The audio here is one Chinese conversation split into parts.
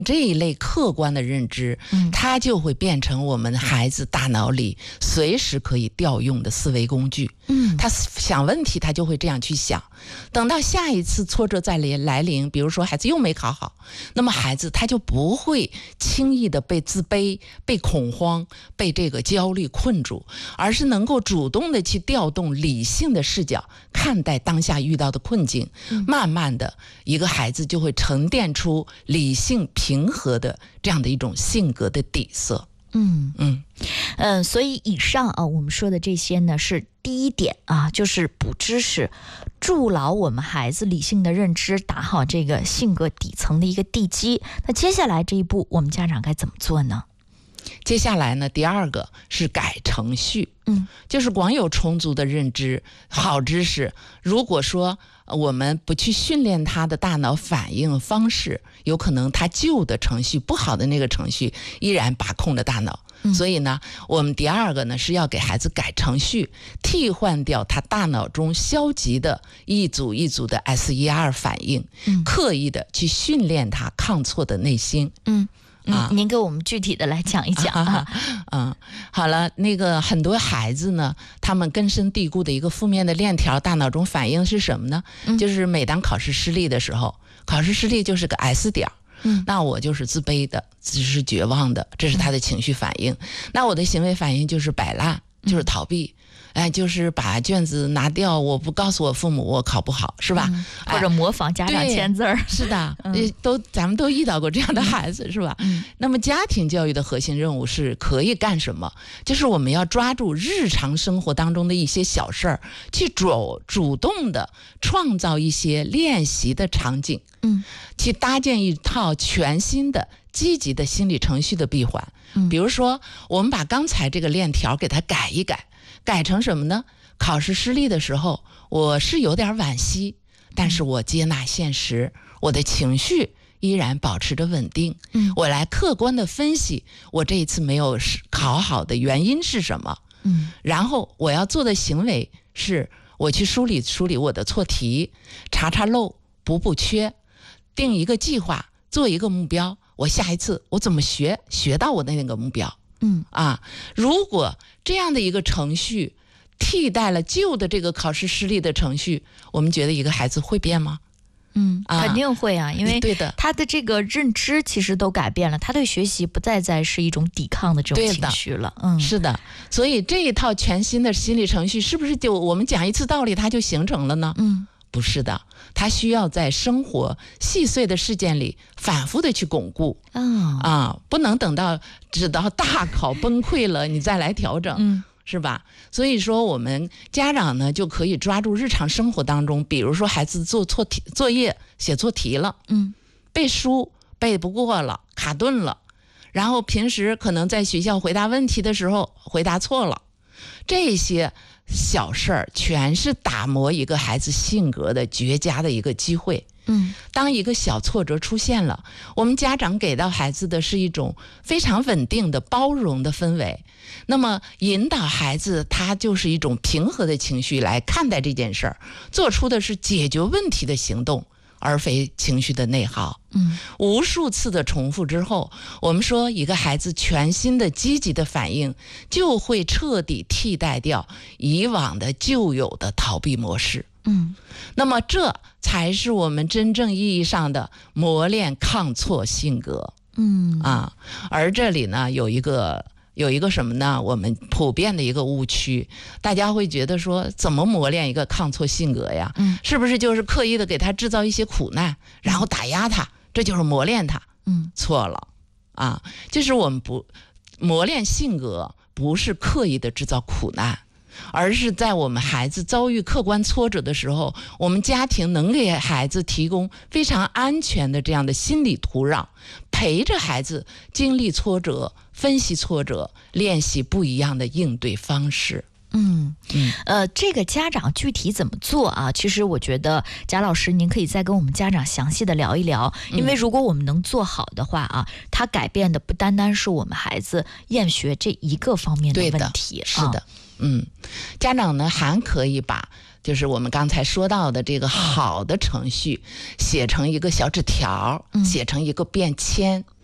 这一类客观的认知，它就会变成我们孩子大脑里随时可以调用的思维工具。他想问题，他就会这样去想。等到下一次挫折再来临，比如说孩子又没考好，那么孩子他就不会轻易的被自卑、被恐慌、被这个焦虑困住，而是能够主动的去调动理性的视角看待当下遇到的困境。慢慢的，一个孩子就会沉淀出理性平和的这样的一种性格的底色。 所以以上啊，我们说的这些呢，是第一点啊，就是补知识，筑牢我们孩子理性的认知，打好这个性格底层的一个地基。那接下来这一步，我们家长该怎么做呢？ 接下来呢，第二个是改程序。就是光有充足的认知、好知识，如果说我们不去训练他的大脑反应方式，有可能他旧的程序、不好的那个程序依然把控着大脑。所以呢，我们第二个呢是要给孩子改程序，替换掉他大脑中消极的一组一组的 SER 反应，刻意的去训练他抗挫的内心。 您给我们具体的来讲一讲。 好了，那个很多孩子呢，他们根深蒂固的一个负面的链条，大脑中反应是什么呢？就是每当考试失利的时候，考试失利就是个 S 点，那我就是自卑的，是绝望的，这是他的情绪反应。那我的行为反应就是摆烂，就是逃避。就是把卷子拿掉，我不告诉我父母我考不好，是吧？ 或者模仿家长签字儿。 是的，咱们都遇到过这样的孩子，是吧？那么家庭教育的核心任务是可以干什么？就是我们要抓住日常生活当中的一些小事儿，去主动的创造一些练习的场景，去搭建一套全新的积极的心理程序的闭环。比如说，我们把刚才这个链条给它改一改。改成什么呢？考试失利的时候，我是有点惋惜，但是我接纳现实，我的情绪依然保持着稳定。我来客观的分析我这一次没有考好的原因是什么。然后我要做的行为是，我去梳理我的错题，查漏，补缺，定一个计划，做一个目标。我下一次我怎么学到我的那个目标。如果这样的一个程序替代了旧的这个考试失利的程序，我们觉得一个孩子会变吗？ 肯定会啊，因为对的， 他的这个认知其实都改变了，他对学习不再是一种抵抗的这种情绪了。 是的，所以这一套全新的心理程序是不是就我们讲一次道理它就形成了呢？不是的，它需要在生活细碎的事件里反复的去巩固。不能等到直到大考崩溃了你再来调整。是吧？所以说我们家长呢就可以抓住日常生活当中，比如说孩子做错题，作业写错题了，背书背不过了，卡顿了，然后平时可能在学校回答问题的时候回答错了，这些小事儿全是打磨一个孩子性格的绝佳的一个机会。当一个小挫折出现了，我们家长给到孩子的是一种非常稳定的包容的氛围，那么引导孩子他就是一种平和的情绪来看待这件事儿，做出的是解决问题的行动，而非情绪的内耗。无数次的重复之后，我们说一个孩子全新的积极的反应就会彻底替代掉以往的旧有的逃避模式。那么这才是我们真正意义上的磨练抗挫性格。而这里呢有一个什么呢？我们普遍的一个误区，大家会觉得说怎么磨练一个抗挫性格呀？是不是就是刻意的给他制造一些苦难，然后打压他，这就是磨练他？错了就是我们不磨练性格，不是刻意的制造苦难，而是在我们孩子遭遇客观挫折的时候，我们家庭能给孩子提供非常安全的这样的心理土壤，陪着孩子经历挫折，分析挫折，练习不一样的应对方式。 这个家长具体怎么做啊？其实我觉得贾老师您可以再跟我们家长详细的聊一聊，因为如果我们能做好的话啊，它改变的不单单是我们孩子厌学这一个方面的问题。 是的。家长呢还可以把就是我们刚才说到的这个好的程序写成一个小纸条，写成一个便签。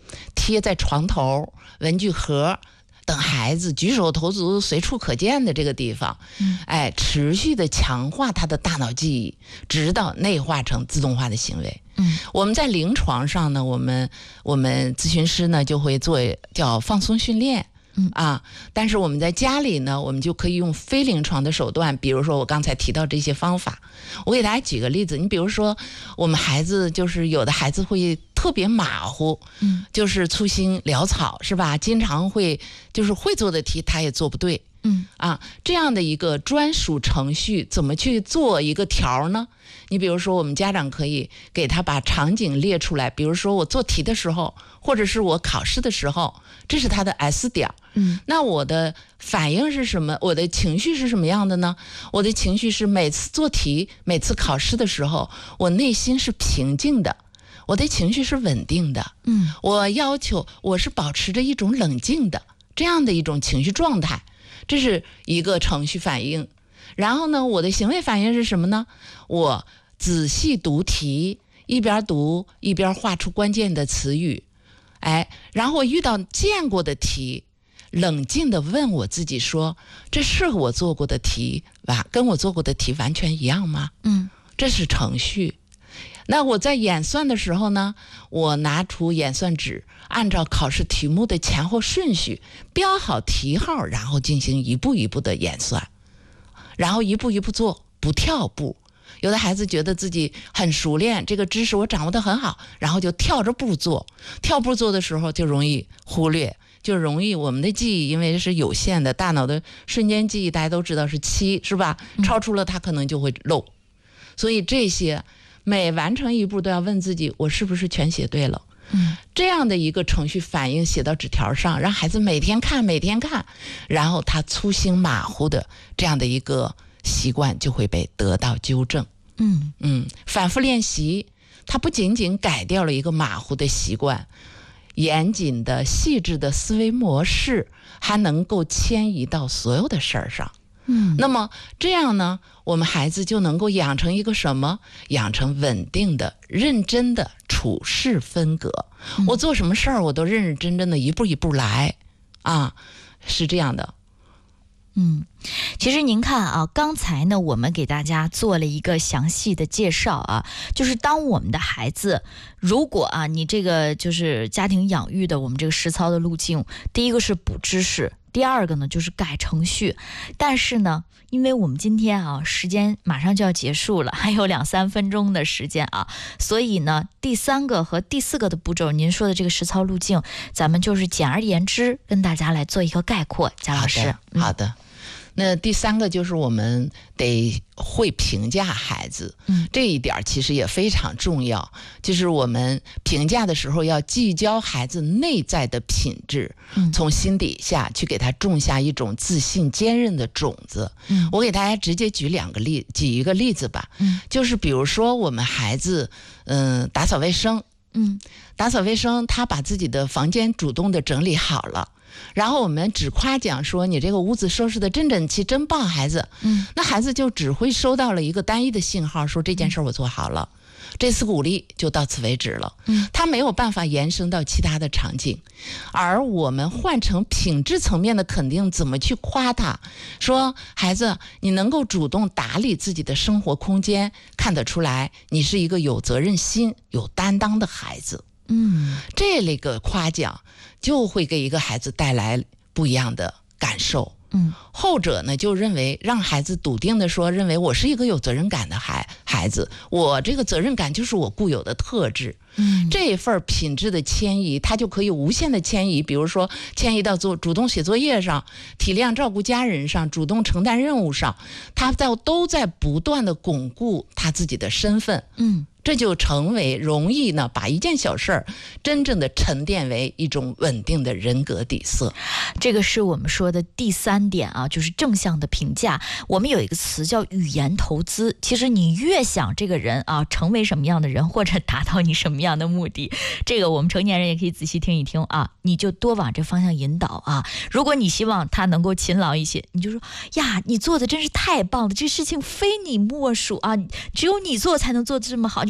贴在床头、文具盒等孩子举手投足随处可见的这个地方，持续的强化他的大脑记忆，直到内化成自动化的行为。我们在临床上呢，我们咨询师呢就会做叫放松训练。但是我们在家里呢，我们就可以用非临床的手段，比如说我刚才提到这些方法。我给大家举个例子，你比如说我们孩子就是有的孩子会特别马虎，就是粗心潦草，是吧？经常会就是会做的题他也做不对。这样的一个专属程序怎么去做一个条呢？你比如说我们家长可以给他把场景列出来，比如说我做题的时候，或者是我考试的时候，这是他的 S 点。那我的反应是什么？我的情绪是什么样的呢？我的情绪是每次做题，每次考试的时候，我内心是平静的，我的情绪是稳定的。我要求我是保持着一种冷静的这样的一种情绪状态，这是一个程序反应。然后呢，我的行为反应是什么呢？我仔细读题，一边读一边画出关键的词语，然后遇到见过的题，冷静地问我自己说，这是我做过的题吧？跟我做过的题完全一样吗？这是程序。那我在演算的时候呢，我拿出演算纸，按照考试题目的前后顺序标好题号，然后进行一步一步的演算，然后一步一步做，不跳步。有的孩子觉得自己很熟练，这个知识我掌握得很好，然后就跳着步做，跳步做的时候就容易忽略，就容易我们的记忆因为是有限的，大脑的瞬间记忆大家都知道是7，是吧？超出了它可能就会漏。所以这些每完成一步都要问自己，我是不是全写对了？这样的一个程序反应写到纸条上，让孩子每天看，然后他粗心马虎的这样的一个习惯就会被得到纠正。反复练习，它不仅仅改掉了一个马虎的习惯，严谨的细致的思维模式还能够迁移到所有的事儿上。那么这样呢，我们孩子就能够养成一个什么？养成稳定的、认真的处事风格。我做什么事儿，我都认认真真的一步一步来，是这样的。 其实您看啊，刚才呢我们给大家做了一个详细的介绍啊，就是当我们的孩子，如果你这个就是家庭养育的我们这个实操的路径，第一个是补知识，第二个呢就是改程序。但是呢，因为我们今天时间马上就要结束了，还有2-3分钟的时间所以呢第3个和第4个的步骤，您说的这个实操路径，咱们就是简而言之跟大家来做一个概括。贾老师， 好的。那第3个就是我们得会评价孩子，这一点其实也非常重要。就是我们评价的时候要聚焦孩子内在的品质，从心底下去给他种下一种自信坚韧的种子。我给大家直接举一个例子吧。就是比如说我们孩子打扫卫生，他把自己的房间主动的整理好了，然后我们只夸奖说你这个屋子收拾的真整齐，真棒，孩子。那孩子就只会收到了一个单一的信号，说这件事我做好了，这次鼓励就到此为止了。他没有办法延伸到其他的场景。而我们换成品质层面的肯定，怎么去夸他？说孩子，你能够主动打理自己的生活空间，看得出来你是一个有责任心、有担当的孩子。这个夸奖就会给一个孩子带来不一样的感受。后者呢，就认为让孩子笃定的说，认为我是一个有责任感的孩子，我这个责任感就是我固有的特质。这一份品质的迁移，他就可以无限的迁移，比如说迁移到主动写作业上，体谅照顾家人上，主动承担任务上，他都在不断的巩固他自己的身份。这就成为容易呢，把一件小事儿真正的沉淀为一种稳定的人格底色。 这个是我们说的第3点就是正向的评价。我们有一个词叫语言投资，其实你越想这个人成为什么样的人，或者达到你什么样的目的，这个我们成年人也可以仔细听一听你就多往这方向引导如果你希望他能够勤劳一些，你就说呀，你做的真是太棒了，这事情非你莫属只有你做才能做得这么好，你看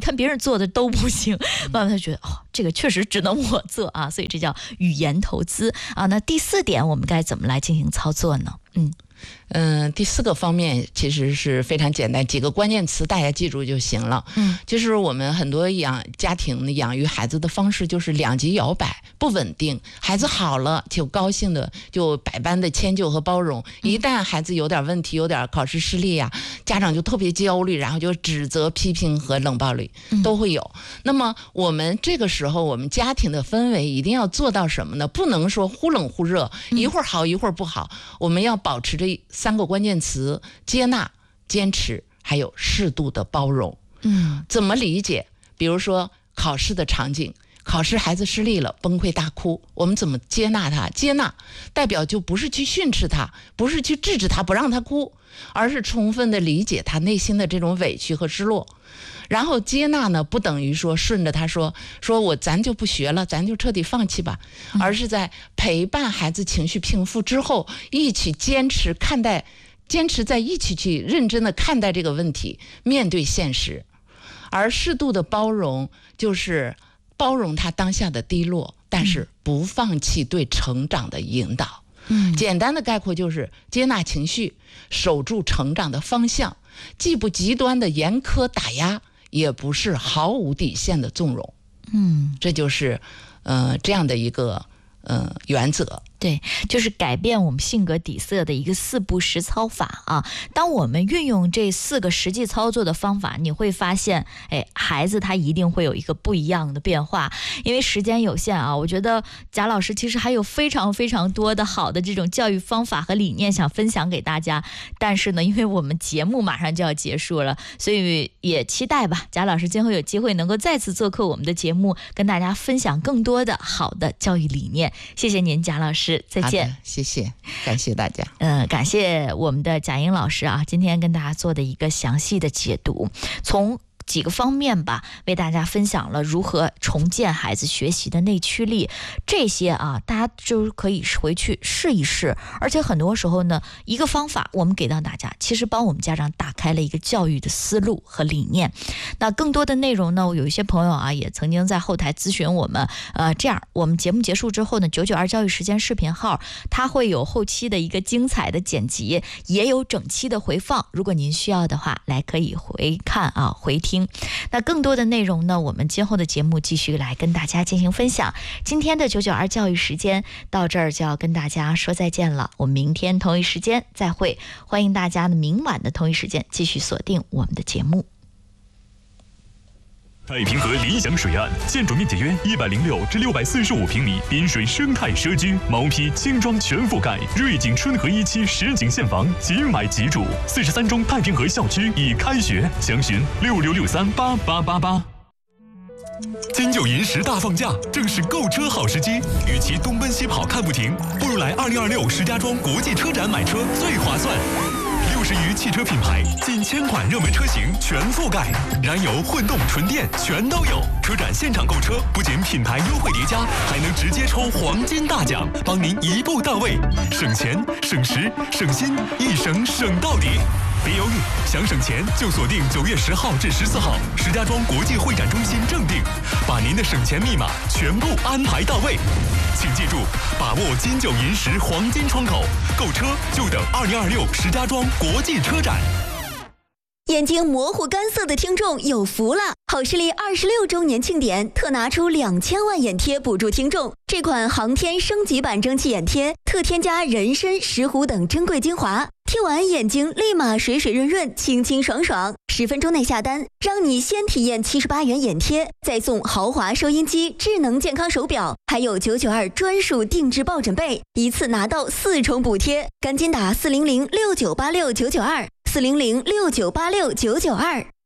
看别人做的都不行，慢慢他觉得这个确实只能我做啊，所以这叫语言投资啊。那第4点我们该怎么来进行操作呢？ 第4个方面其实是非常简单，几个关键词大家记住就行了。就是我们很多家庭养育孩子的方式就是两极摇摆，不稳定。孩子好了就高兴的，就百般的迁就和包容；一旦孩子有点问题，有点考试失利呀，家长就特别焦虑，然后就指责、批评和冷暴力都会有。那么我们这个时候，我们家庭的氛围一定要做到什么呢？不能说忽冷忽热，一会儿好一会儿不好。我们要保持这3个关键词：接纳、坚持，还有适度的包容。怎么理解？比如说考试的场景，考试孩子失利了，崩溃大哭，我们怎么接纳他？接纳代表就不是去训斥他，不是去制止他不让他哭，而是充分的理解他内心的这种委屈和失落。然后接纳呢，不等于说顺着他说咱就不学了，咱就彻底放弃吧，而是在陪伴孩子情绪平复之后，一起坚持在一起去认真的看待这个问题，面对现实。而适度的包容就是包容他当下的低落，但是不放弃对成长的引导。简单的概括就是接纳情绪，守住成长的方向，既不极端的严苛打压，也不是毫无底线的纵容。这就是这样的一个原则。 对，就是改变我们性格底色的一个4步实操法啊。当我们运用这4个实际操作的方法，你会发现，孩子他一定会有一个不一样的变化。因为时间有限啊，我觉得贾老师其实还有非常非常多的好的这种教育方法和理念想分享给大家。但是呢，因为我们节目马上就要结束了，所以也期待吧，贾老师今后有机会能够再次做客我们的节目，跟大家分享更多的好的教育理念。谢谢您，贾老师。再见。 谢谢，感谢大家。 感谢我们的贾英老师啊，今天跟大家做的一个详细的解读，从几个方面吧，为大家分享了如何重建孩子学习的内驱力。这些啊，大家就可以回去试一试。而且很多时候呢，一个方法我们给到大家，其实帮我们家长打开了一个教育的思路和理念。那更多的内容呢，有一些朋友啊，也曾经在后台咨询我们。这样我们节目结束之后呢，992教育时间视频号它会有后期的一个精彩的剪辑，也有整期的回放。如果您需要的话，来可以回看啊，回听。那更多的内容呢，我们今后的节目继续来跟大家进行分享。今天的992教育时间到这儿就要跟大家说再见了，我们明天同一时间再会。欢迎大家呢明晚的同一时间继续锁定我们的节目。 太平河理想水岸，建筑面积约106至645平米，滨水生态社区，毛坯轻装全覆盖，瑞景春和1期实景现房，即买即住。43中太平河校区已开学，详询66638888。金九银10大放假，正是购车好时机。与其东奔西跑看不停，不如来2026石家庄国际车展买车最划算。60余汽车品牌，近1000款热门车型全覆盖，燃油、混动、纯电全都有。车展现场购车，不仅品牌优惠叠加，还能直接抽黄金大奖，帮您一步到位，省钱、省时、省心，一省省到底。别犹豫，想省钱就锁定9月10号至14号，石家庄国际会展中心正定，把您的省钱密码全部安排到位。请记住，把握金九银10黄金窗口，购车就等2026石家庄国际车展。 眼睛模糊干涩的听众有福了！好视力26周年庆典特拿出2000万眼贴补助听众。这款航天升级版蒸汽眼贴特添加人参、石斛等珍贵精华，贴完眼睛立马水水润润、清清爽爽。10分钟内下单，让你先体验78元眼贴，再送豪华收音机、智能健康手表，还有992专属定制抱枕被，一次拿到4重补贴。赶紧打4006986 992，4006986 992。